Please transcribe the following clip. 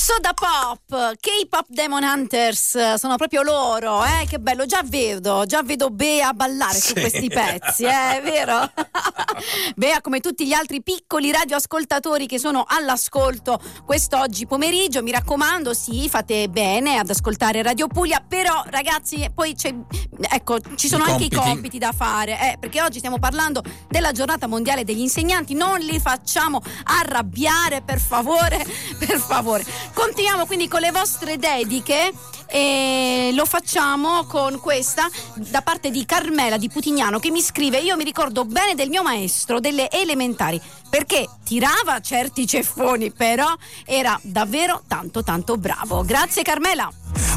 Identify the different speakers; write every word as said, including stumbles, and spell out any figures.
Speaker 1: Soda Pop, K-Pop Demon Hunters, sono proprio loro, eh? Che bello, già vedo, già vedo Bea ballare sì. su questi pezzi, eh? È vero? Bea, come tutti gli altri piccoli radioascoltatori che sono all'ascolto quest'oggi pomeriggio, mi raccomando, sì, fate bene ad ascoltare Radio Puglia, però ragazzi, poi c'è, ecco, ci sono I anche compiti. i compiti da fare, eh? Perché oggi stiamo parlando della giornata mondiale degli insegnanti, non li facciamo arrabbiare, per favore, per favore. Continuiamo quindi con le vostre dediche e lo facciamo con questa da parte di Carmela di Putignano, che mi scrive: io mi ricordo bene del mio maestro delle elementari perché tirava certi ceffoni, però era davvero tanto tanto bravo. Grazie Carmela.